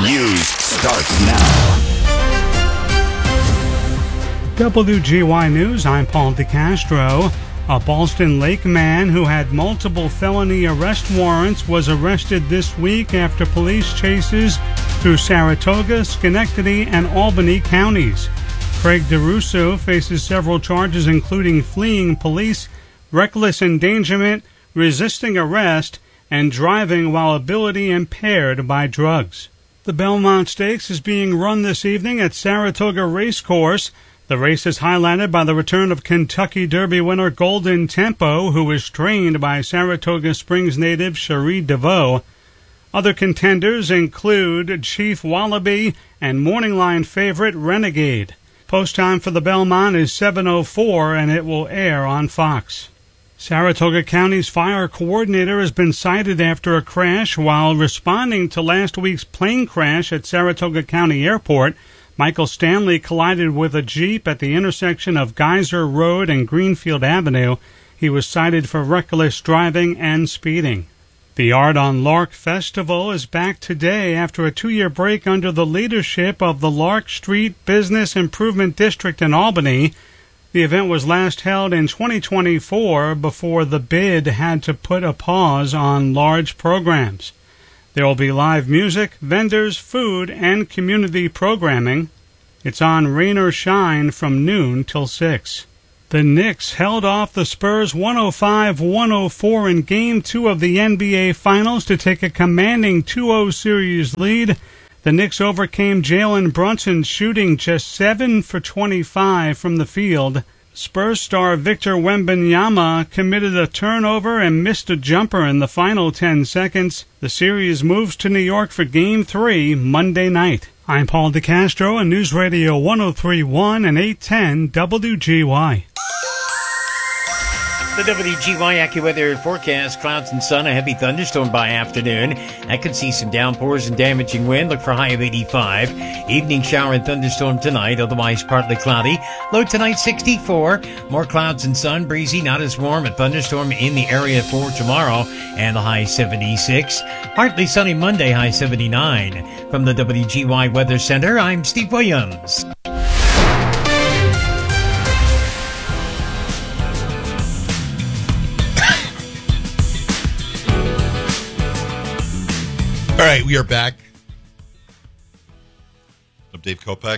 News starts now. WGY News, I'm Paul DeCastro. A Ballston Lake man who had multiple felony arrest warrants was arrested this week after police chases through Saratoga, Schenectady, and Albany counties. Craig DeRusso faces several charges including fleeing police, reckless endangerment, resisting arrest, and driving while ability impaired by drugs. The Belmont Stakes is being run this evening at Saratoga Racecourse. The race is highlighted by the return of Kentucky Derby winner Golden Tempo, who is trained by Saratoga Springs native Cherie DeVoe. Other contenders include Chief Wallaby and Morning Line favorite Renegade. Post time for the Belmont is 7:04, and it will air on Fox. Saratoga County's fire coordinator has been cited after a crash while responding to last week's plane crash at Saratoga County Airport. Michael Stanley collided with a Jeep at the intersection of Geyser Road and Greenfield Avenue. He was cited for reckless driving and speeding. The Art on Lark Festival is back today after a 2-year break under the leadership of the Lark Street Business Improvement District in Albany. The event was last held in 2024 before the bid had to put a pause on large programs. There will be live music, vendors, food, and community programming. It's on rain or shine from noon till 6. The Knicks held off the Spurs 105-104 in Game 2 of the NBA Finals to take a commanding 2-0 series lead. The Knicks overcame Jalen Brunson, shooting just 7 for 25 from the field. Spurs star Victor Wembanyama committed a turnover and missed a jumper in the final 10 seconds. The series moves to New York for Game 3 Monday night. I'm Paul DeCastro on News Radio 103.1 and 810 WGY. The WGY AccuWeather forecast, clouds and sun, a heavy thunderstorm by afternoon. That could see some downpours and damaging wind. Look for a high of 85. Evening shower and thunderstorm tonight, otherwise partly cloudy. Low tonight 64. More clouds and sun, breezy, not as warm. A thunderstorm in the area for tomorrow, and a high 76. Partly sunny Monday, high 79. From the WGY Weather Center, I'm Steve Williams. All right, we are back. I'm Dave Kopeck.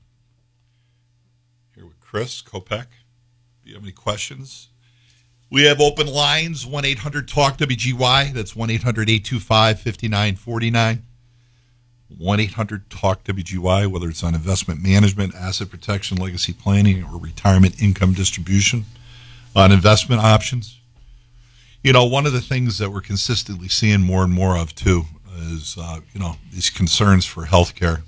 Here with Chris Kopeck. If you have any questions, we have open lines, 1-800-TALK-WGY. That's 1-800-825-5949. 1-800-TALK-WGY, whether it's on investment management, asset protection, legacy planning, or retirement income distribution, on investment options. You know, one of the things that we're consistently seeing more and more of, too, is, these concerns for health care.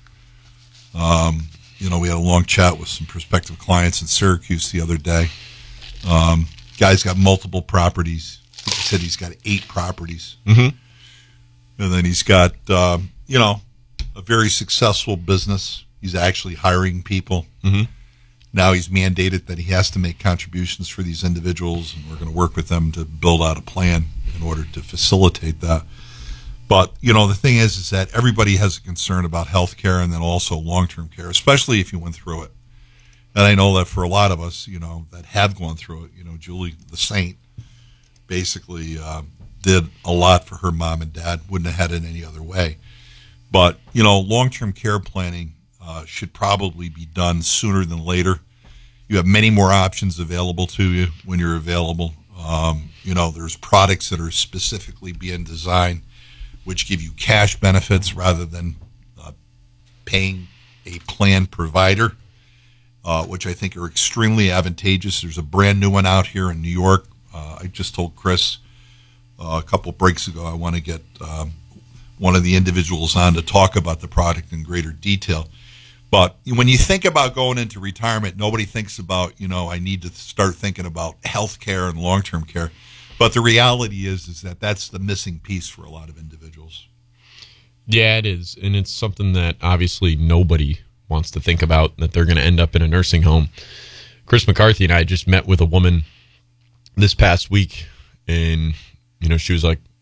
We had a long chat with some prospective clients in Syracuse the other day. Guy's got multiple properties. He said he's got 8 properties. Mm-hmm. And then he's got, a very successful business. He's actually hiring people. Mm-hmm. Now he's mandated that he has to make contributions for these individuals, and we're going to work with them to build out a plan in order to facilitate that. But, the thing is that everybody has a concern about health care and then also long-term care, especially if you went through it. And I know that for a lot of us, that have gone through it, Julie the Saint basically did a lot for her mom and dad, wouldn't have had it any other way. But, long-term care planning should probably be done sooner than later. You have many more options available to you when you're available. There's products that are specifically being designed which give you cash benefits rather than paying a plan provider, which I think are extremely advantageous. There's a brand new one out here in New York. I just told Chris a couple breaks ago I want to get one of the individuals on to talk about the product in greater detail. But when you think about going into retirement, nobody thinks about, I need to start thinking about health care and long-term care. But the reality is that that's the missing piece for a lot of individuals. Yeah, it is. And it's something that obviously nobody wants to think about, that they're going to end up in a nursing home. Chris McCarthy and I just met with a woman this past week, and, she was like,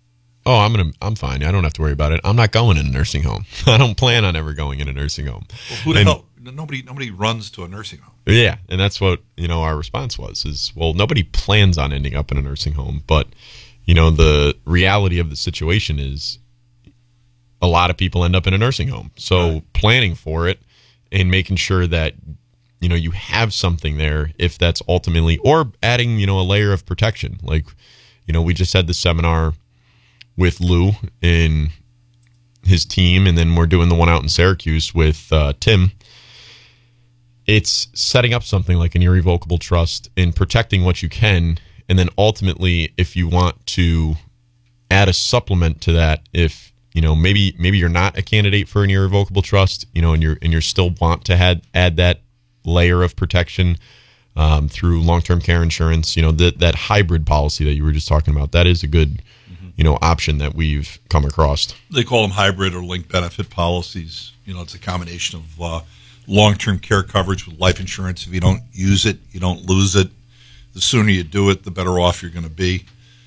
oh, I'm fine. I don't have to worry about it. I'm not going in a nursing home. I don't plan on ever going in a nursing home. Well, who the hell? Nobody runs to a nursing home. Yeah, and that's what, our response was, well, nobody plans on ending up in a nursing home, but, the reality of the situation is a lot of people end up in a nursing home. So planning for it and making sure that, you have something there if that's ultimately, or adding, a layer of protection. Like, we just had the seminar with Lou and his team, and then we're doing the one out in Syracuse with Tim. It's setting up something like an irrevocable trust and protecting what you can. And then ultimately, if you want to add a supplement to that, if, maybe you're not a candidate for an irrevocable trust, and you're still want to add that layer of protection through long-term care insurance, that hybrid policy that you were just talking about, that is a good, option that we've come across. They call them hybrid or linked benefit policies. It's a combination of long-term care coverage with life insurance. If you don't use it, you don't lose it. The sooner you do it, the better off you're going to be.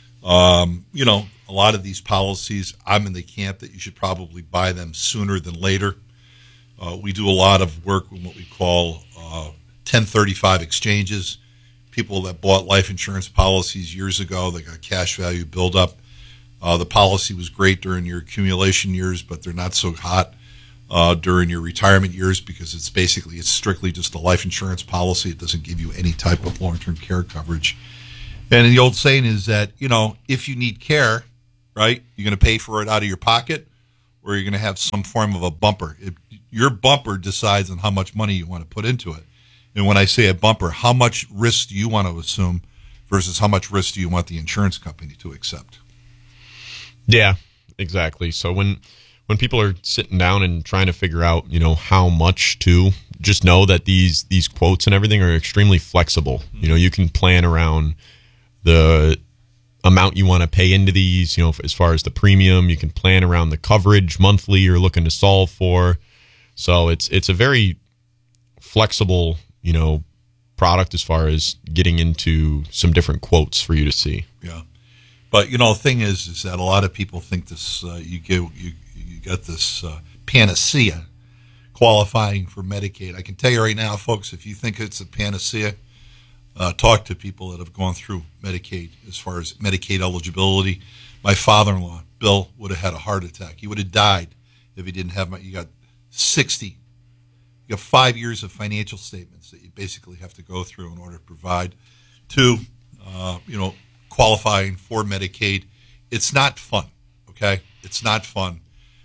A lot of these policies, I'm in the camp that you should probably buy them sooner than later. We do a lot of work with what we call 1035 exchanges. People that bought life insurance policies years ago, they got cash value buildup. The policy was great during your accumulation years, but they're not so hot during your retirement years because it's strictly just a life insurance policy. It doesn't give you any type of long-term care coverage. And the old saying is that, if you need care, right, you're going to pay for it out of your pocket or you're going to have some form of a bumper. Your bumper decides on how much money you want to put into it. And when I say a bumper, how much risk do you want to assume versus how much risk do you want the insurance company to accept? Yeah, exactly. So when people are sitting down and trying to figure out, how much to, just know that these quotes and everything are extremely flexible. You can plan around the amount you want to pay into these, as far as the premium. You can plan around the coverage monthly you're looking to solve for. So it's a very flexible, product as far as getting into some different quotes for you to see. Yeah. But, the thing is that a lot of people think this, you got this panacea qualifying for Medicaid. I can tell you right now, folks, if you think it's a panacea, talk to people that have gone through Medicaid as far as Medicaid eligibility. My father-in-law, Bill, would have had a heart attack. He would have died if he didn't have you got 60. You got 5 years of financial statements that you basically have to go through in order to provide to, qualifying for Medicaid. It's not fun, okay? It's not fun.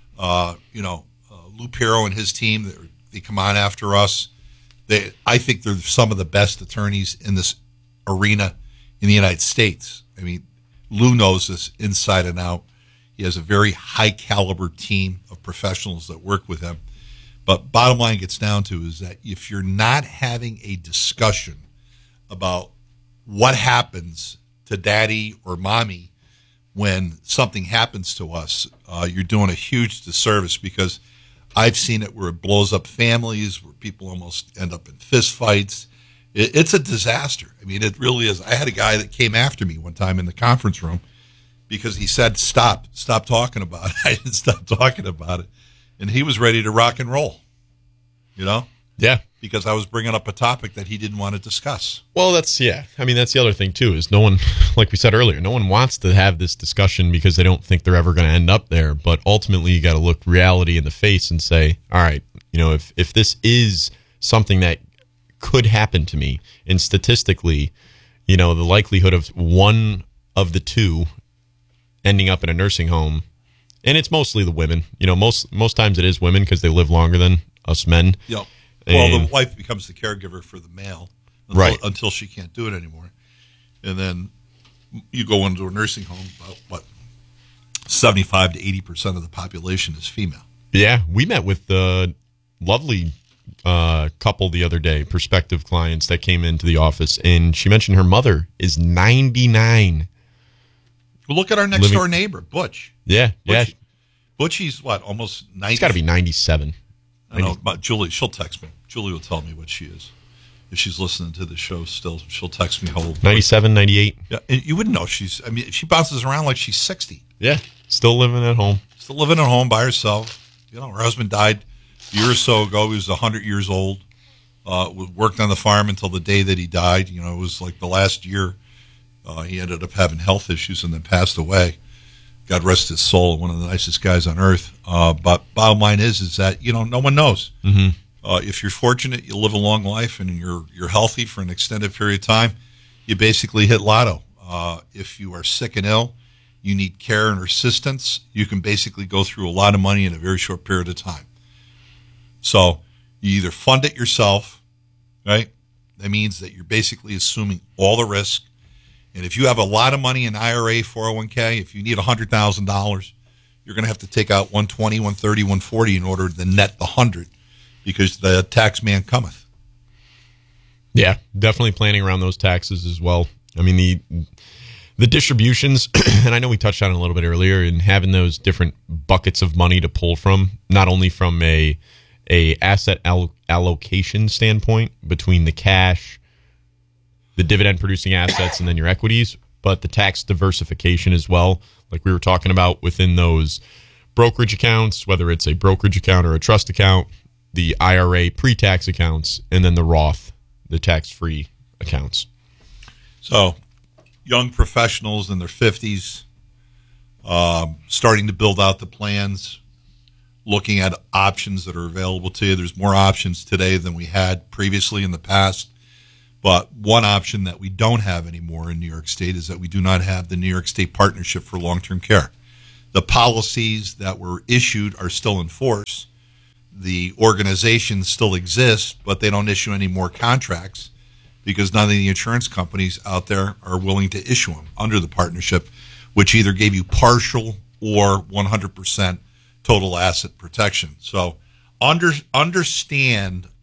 Lou Pirro and his team, they come on after us. I think they're some of the best attorneys in this arena in the United States. I mean, Lou knows this inside and out. He has a very high-caliber team of professionals that work with him. But bottom line gets down to is that if you're not having a discussion about what happens to daddy or mommy when something happens to us, you're doing a huge disservice, because I've seen it where it blows up families, where people almost end up in fist fights. It's a disaster. I mean, it really is. I had a guy that came after me one time in the conference room because he said, stop talking about it. I didn't stop talking about it. And he was ready to rock and roll, Yeah. Because I was bringing up a topic that he didn't want to discuss. Well, that's the other thing, too, is no one, like we said earlier, no one wants to have this discussion because they don't think they're ever going to end up there. But ultimately, you got to look reality in the face and say, all right, if this is something that could happen to me, and statistically, the likelihood of one of the two ending up in a nursing home, and it's mostly the women, most times it is women because they live longer than us men. Yep. Well, the wife becomes the caregiver for the male until she can't do it anymore. And then you go into a nursing home, about 75 to 80% of the population is female. Yeah, we met with the lovely couple the other day, prospective clients that came into the office, and she mentioned her mother is 99. Well, look at our next door neighbor, Butch. Yeah, Butchie's what, almost 90? She's got to be 97. I know, but Julie, she'll text me. Julie will tell me what she is. If she's listening to the show still, she'll text me how old. 97, 98. Yeah, and you wouldn't know. She bounces around like she's 60. Yeah. Still living at home. Still living at home by herself. Her husband died a year or so ago. He was 100 years old. Worked on the farm until the day that he died. It was like the last year. He ended up having health issues and then passed away. God rest his soul. One of the nicest guys on earth. But bottom line is that no one knows. Mm-hmm. If you're fortunate, you live a long life and you're healthy for an extended period of time, you basically hit lotto. If you are sick and ill, you need care and assistance, you can basically go through a lot of money in a very short period of time. So you either fund it yourself, right? That means that you're basically assuming all the risk. And if you have a lot of money in IRA, 401k, if you need $100,000, you're going to have to take out 120, 130, 140 in order to net the 100 because the tax man cometh. Yeah, definitely planning around those taxes as well. I mean, the distributions, and I know we touched on it a little bit earlier, and having those different buckets of money to pull from, not only from a asset allocation standpoint between the cash, the dividend producing assets, and then your equities, but the tax diversification as well, like we were talking about within those brokerage accounts, whether it's a brokerage account or a trust account, the IRA pre-tax accounts, and then the Roth, the tax-free accounts. So young professionals in their 50s, starting to build out the plans, looking at options that are available to you. There's more options today than we had previously in the past. But one option that we don't have anymore in New York State is that we do not have the New York State Partnership for Long-Term Care. The policies that were issued are still in force. The organizations still exist, but they don't issue any more contracts because none of the insurance companies out there are willing to issue them under the partnership, which either gave you partial or 100% total asset protection. So understand,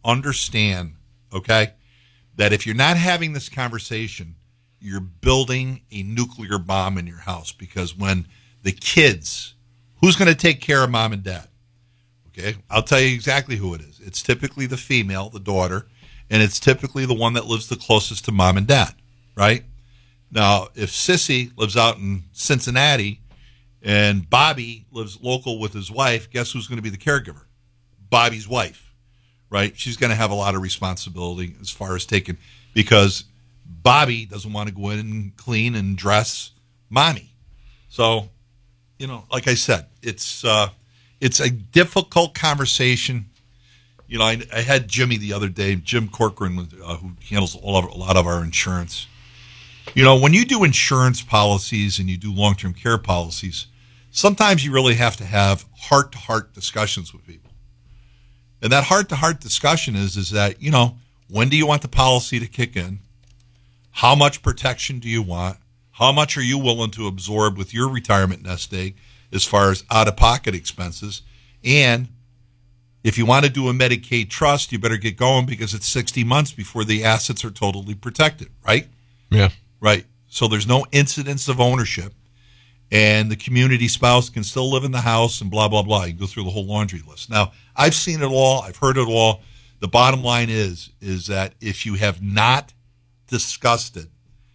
okay, that if you're not having this conversation, you're building a nuclear bomb in your house, because when the kids, who's going to take care of mom and dad? Okay, I'll tell you exactly who it is. It's typically the female, the daughter, and it's typically the one that lives the closest to mom and dad, right? Now, if Sissy lives out in Cincinnati and Bobby lives local with his wife, guess who's going to be the caregiver? Bobby's wife, right? She's going to have a lot of responsibility as far as taking, because Bobby doesn't want to go in and clean and dress mommy. So, like I said, it's a difficult conversation. I had Jimmy the other day, Jim Corcoran, who handles a lot of our insurance. When you do insurance policies and you do long-term care policies, sometimes you really have to have heart-to-heart discussions with people. And that heart-to-heart discussion is that, when do you want the policy to kick in? How much protection do you want? How much are you willing to absorb with your retirement nest egg as far as out-of-pocket expenses? And if you want to do a Medicaid trust, you better get going, because it's 60 months before the assets are totally protected, right? Yeah. Right. So there's no incidence of ownership, and the community spouse can still live in the house and blah, blah, blah. You go through the whole laundry list. Now, I've seen it all. I've heard it all. The bottom line is that if you have not discussed it,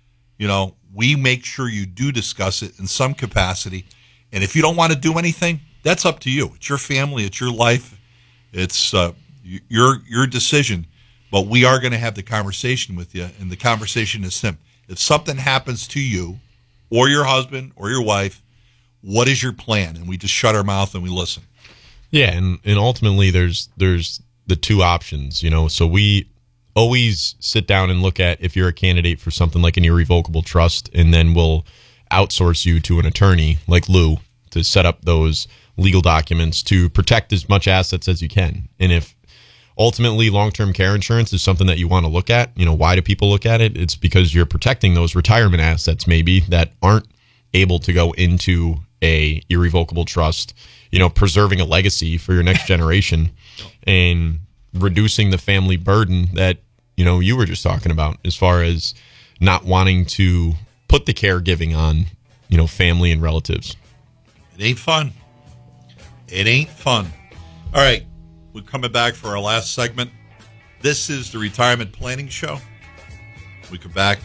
we make sure you do discuss it in some capacity. And if you don't want to do anything, that's up to you. It's your family. It's your life. It's your decision. But we are going to have the conversation with you, and the conversation is simple. If something happens to you or your husband or your wife, what is your plan? And we just shut our mouth and we listen. Yeah, and ultimately there's the two options, So we always sit down and look at if you're a candidate for something like an irrevocable trust, and then we'll outsource you to an attorney like Lou to set up those legal documents to protect as much assets as you can. And if ultimately long-term care insurance is something that you want to look at, why do people look at it? It's because you're protecting those retirement assets maybe that aren't able to go into a irrevocable trust, preserving a legacy for your next generation and reducing the family burden that, you were just talking about, as far as not wanting to put the caregiving on, family and relatives. It ain't fun. It ain't fun. All right. We're coming back for our last segment. This is the Retirement Planning Show. We come back.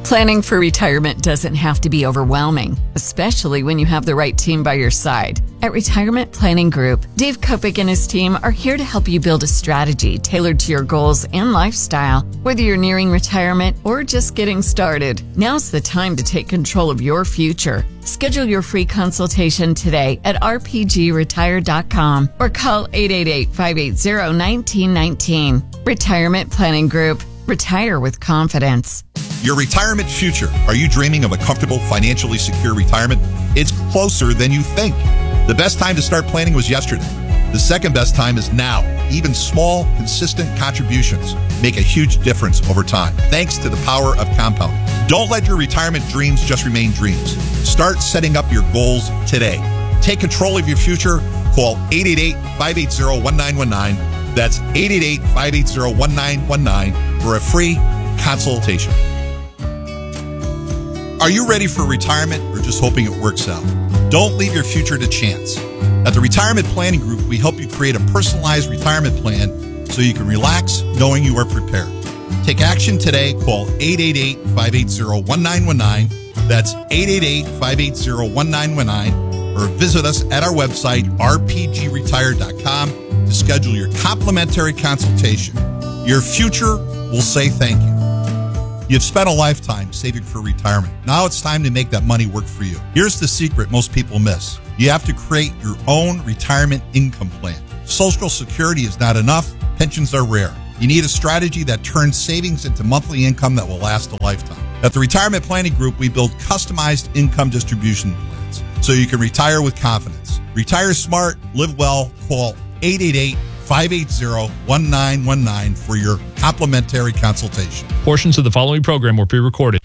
Planning for retirement doesn't have to be overwhelming, especially when you have the right team by your side. At Retirement Planning Group, Dave Kopic and his team are here to help you build a strategy tailored to your goals and lifestyle. Whether you're nearing retirement or just getting started, now's the time to take control of your future. Schedule your free consultation today at rpgretire.com or call 888-580-1919. Retirement Planning Group. Retire with confidence. Your retirement future. Are you dreaming of a comfortable, financially secure retirement? It's closer than you think. The best time to start planning was yesterday. The second best time is now. Even small, consistent contributions make a huge difference over time, thanks to the power of compounding. Don't let your retirement dreams just remain dreams. Start setting up your goals today. Take control of your future. Call 888-580-1919. That's 888-580-1919 for a free consultation. Are you ready for retirement or just hoping it works out? Don't leave your future to chance. At the Retirement Planning Group, we help you create a personalized retirement plan so you can relax knowing you are prepared. Take action today. Call 888-580-1919. That's 888-580-1919. Or visit us at our website, rpgretire.com, to schedule your complimentary consultation. Your future will say thank you. You've spent a lifetime saving for retirement. Now it's time to make that money work for you. Here's the secret most people miss. You have to create your own retirement income plan. Social Security is not enough. Pensions are rare. You need a strategy that turns savings into monthly income that will last a lifetime. At the Retirement Planning Group, we build customized income distribution plans so you can retire with confidence. Retire smart, live well. Call 888-580-1919 for your complimentary consultation. Portions of the following program were pre-recorded.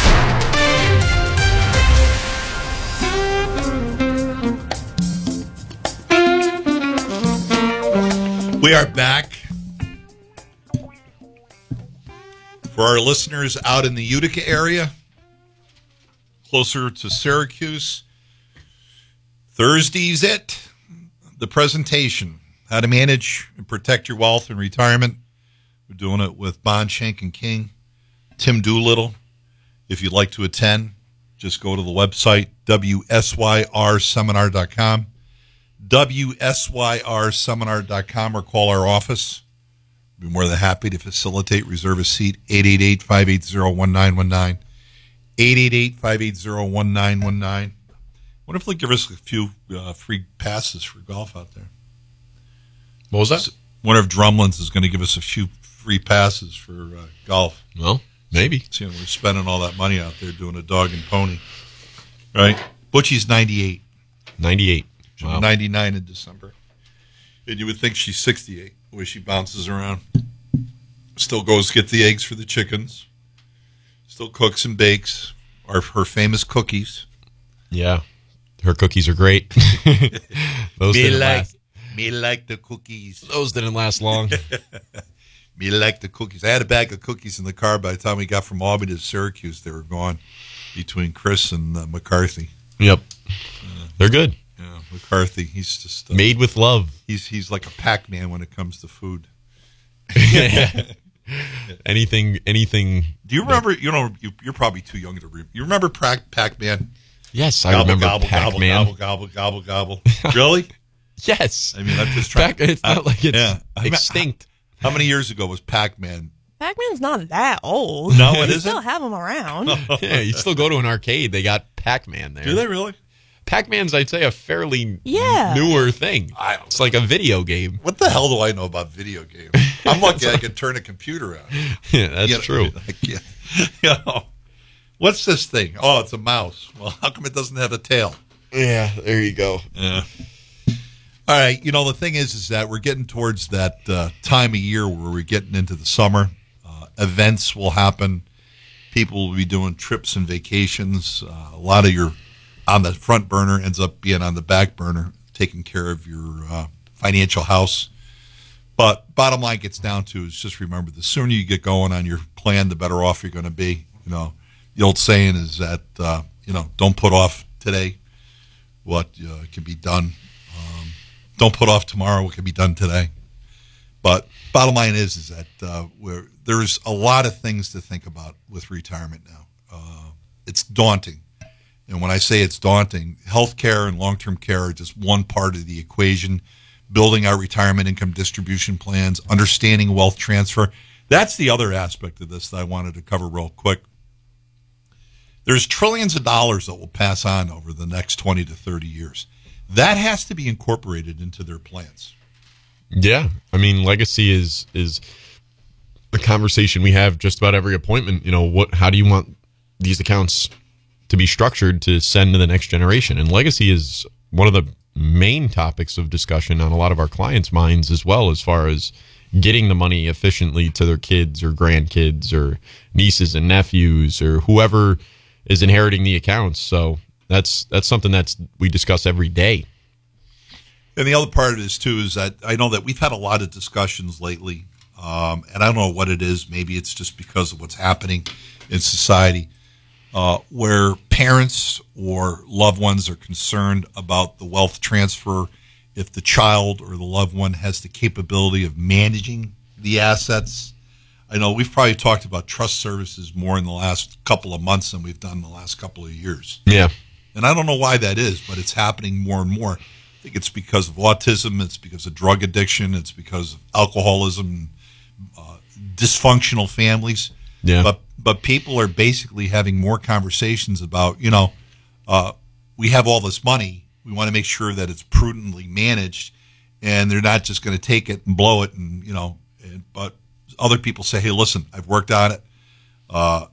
We are back. For our listeners out in the Utica area, closer to Syracuse, Thursday's it. The presentation, how to manage and protect your wealth in retirement. We're doing it with Bond, Shank, and King, Tim Doolittle. If you'd like to attend, just go to the website, wsyrseminar.com, wsyrseminar.com, or call our office. We'd be more than happy to facilitate, reserve a seat, 888-580-1919, 888-580-1919. I wonder if they'll give us a few free passes for golf out there. What was that? I wonder if Drumlins is going to give us a few free passes for golf. Well, maybe. So, we're spending all that money out there doing a dog and pony. Right? Butchie's 98. 98. She'll Wow. be 99 in December. And you would think she's 68, the way she bounces around. Still goes get the eggs for the chickens. Still cooks and bakes. Her famous cookies. Yeah. Her cookies are great. Those didn't last. Me like the cookies. Those didn't last long. Me like the cookies. I had a bag of cookies in the car. By the time we got from Albany to Syracuse, they were gone between Chris and McCarthy. Yep. They're good. Yeah, McCarthy. He's just made with love. He's like a Pac-Man when it comes to food. Anything. Do you remember? You're probably too young to remember. You remember Pac-Man? Yes, I remember gobble, Pac-Man. Gobble, gobble, gobble. Really? Yes. I mean, I'm just trying. It's not like it's extinct. How many years ago was Pac-Man? Pac-Man's not that old. No, it You isn't. still have them around. Yeah, you still go to an arcade. They got Pac-Man there. Do they really? Pac-Man's, I'd say, a fairly Yeah. newer thing. It's like a video game. What the hell do I know about video games? I'm lucky I can turn a computer on. Yeah, that's true. What's this thing? Oh, it's a mouse. Well, how come it doesn't have a tail? Yeah, there you go. Yeah. All right. The thing is that we're getting towards that time of year where we're getting into the summer. Events will happen. People will be doing trips and vacations. A lot of your on the front burner ends up being on the back burner, taking care of your financial house. But bottom line gets down to is just remember, the sooner you get going on your plan, the better off you're going to be. The old saying is that, don't put off today what can be done. Don't put off tomorrow what can be done today. But bottom line is that there's a lot of things to think about with retirement now. it's daunting. And when I say it's daunting, healthcare and long-term care are just one part of the equation. Building our retirement income distribution plans, understanding wealth transfer. That's the other aspect of this that I wanted to cover real quick. There's trillions of dollars that will pass on over the next 20 to 30 years. That has to be incorporated into their plans. Yeah. I mean, legacy is a conversation we have just about every appointment. How do you want these accounts to be structured to send to the next generation? And legacy is one of the main topics of discussion on a lot of our clients' minds as well, as far as getting the money efficiently to their kids or grandkids or nieces and nephews or whoever is inheriting the accounts. So that's something we discuss every day. And the other part of this too is that I know that we've had a lot of discussions lately, and I don't know what it is. Maybe it's just because of what's happening in society, where parents or loved ones are concerned about the wealth transfer if the child or the loved one has the capability of managing the assets. I know we've probably talked about trust services more in the last couple of months than we've done in the last couple of years. Yeah. And I don't know why that is, but it's happening more and more. I think it's because of autism, it's because of drug addiction, it's because of alcoholism, dysfunctional families. Yeah. But people are basically having more conversations about, we have all this money. We want to make sure that it's prudently managed, and they're not just going to take it and blow it. But other people say, hey, listen, I've worked on it.